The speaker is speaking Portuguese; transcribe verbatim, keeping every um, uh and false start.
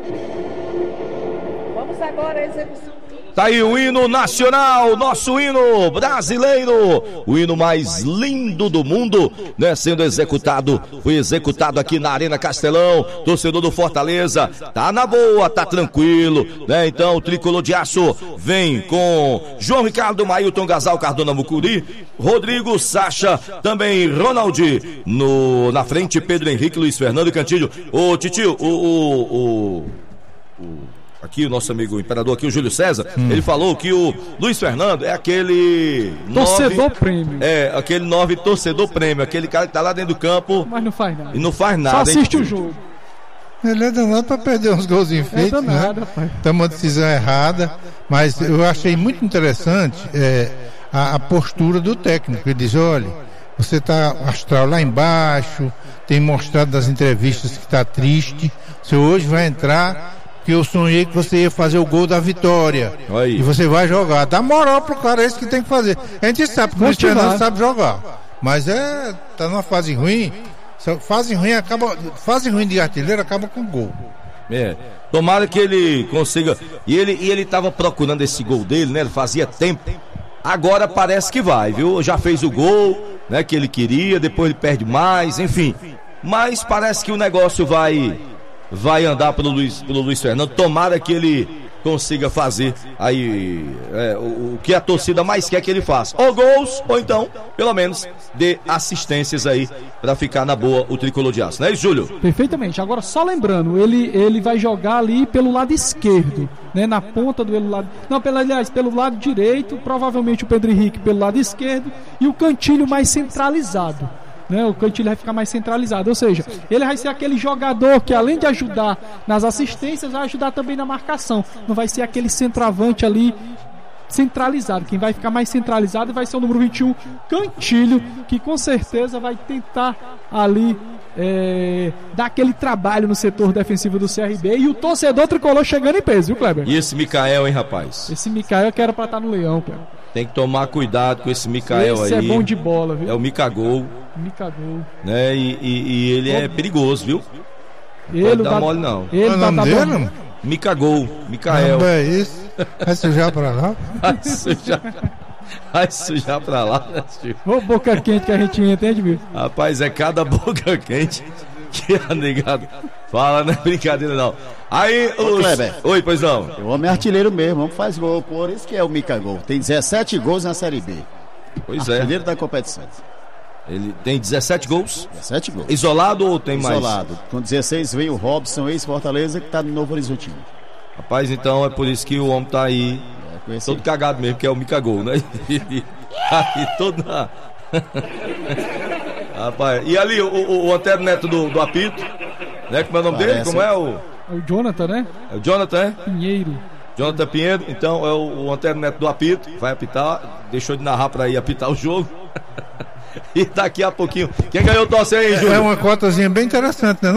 Vamos agora à execução. Tá aí o hino nacional, nosso hino brasileiro, o hino mais lindo do mundo, né? Sendo executado, foi executado aqui na Arena Castelão. Torcedor do Fortaleza, tá na boa, tá tranquilo, né? Então o tricolor de aço vem com João Ricardo, Mailton, Gasal, Cardona, Mucuri, Rodrigo, Sacha, também Ronaldi, no, na frente Pedro Henrique, Luiz Fernando e Cantilho. Ô Titio, o... o, o, o aqui o nosso amigo imperador aqui, o Júlio César, hum. ele falou que o Luiz Fernando é aquele torcedor nove, prêmio. É, aquele nove torcedor prêmio, aquele cara que tá lá dentro do campo, mas não faz nada. E não faz nada. Só assiste hein? o jogo. Ele é danado pra perder uns gols enfeitos, é danado, né? Rapaz. Então uma decisão errada, mas eu achei muito interessante é, a, a postura do técnico. Ele diz, olha, você tá astral lá embaixo, tem mostrado nas entrevistas que tá triste, você hoje vai entrar, que eu sonhei que você ia fazer o gol da vitória. Aí. E você vai jogar. Dá moral pro cara, é isso que tem que fazer. A gente sabe que o Cristiano não sabe jogar. Mas é. Tá numa fase ruim. Fase ruim acaba. Fase ruim de artilheiro acaba com gol. É. Tomara que ele consiga. E ele, e ele tava procurando esse gol dele, né? Ele fazia tempo. Agora parece que vai, viu? Já fez o gol, né? Que ele queria, depois ele perde mais, enfim. Mas parece que o negócio vai. Vai andar pelo Luiz, pelo Luiz Fernando. Tomara que ele consiga fazer aí é, o, o que a torcida mais quer que ele faça, ou gols, ou então, pelo menos, dê assistências aí pra ficar na boa o tricolor de aço, não é isso, Júlio? Perfeitamente. Agora, só lembrando, ele, ele vai jogar ali pelo lado esquerdo, né? Na ponta do lado. Não, pelo, aliás, pelo lado direito, provavelmente o Pedro Henrique pelo lado esquerdo e o Cantilho mais centralizado. Né, o Cantilho vai ficar mais centralizado, ou seja, ele vai ser aquele jogador que além de ajudar nas assistências, vai ajudar também na marcação, não vai ser aquele centroavante ali centralizado. Quem vai ficar mais centralizado vai ser o número vinte e um, Cantilho, que com certeza vai tentar ali é, dar aquele trabalho no setor defensivo do C R B, e o torcedor tricolor chegando em peso, viu, Kleber? E esse Micael, hein, rapaz? Esse Micael que era pra estar no Leão, Kleber. Tem que tomar cuidado com esse Micael esse aí. Esse é bom de bola, viu? É o Micagol. Micagol. Né? E, e, e ele é perigoso, viu? Ele não pode dar tá, mole, não. Ele o tá, nome tá dele? bom. Micagol. Micael. Não, é isso. Vai sujar pra lá. Vai sujar, vai sujar pra lá, né, tio? Ô, boca quente que a gente entende, viu? Rapaz, é cada boca quente que a negado fala, não é brincadeira, não. Aí, Ô, os... Kleber. Oi, pois não. O homem é artilheiro mesmo, o homem faz gol, por isso que é o Micagol. Tem dezessete gols na Série B. Pois artilheiro é. da competição. Ele tem dezessete gols. dezessete gols. Isolado ou tem mais? Isolado. Com dezesseis vem o Robson, ex-Fortaleza, que tá no Novo Horizontino. Rapaz, então é por isso que o homem tá aí é, todo cagado mesmo, que é o Micagol, né? Aí todo na... Rapaz, e ali o, o, o Antero Neto do, do apito, né? Como é o nome Parece. dele? Como é o... É o Jonathan, né? É o Jonathan, é? Pinheiro. Jonathan Pinheiro, então é o, o Antero Neto do apito, vai apitar, deixou de narrar pra ir apitar o jogo. E daqui a pouquinho, quem ganhou o tosse aí, Júlio? É uma cotazinha bem interessante, né?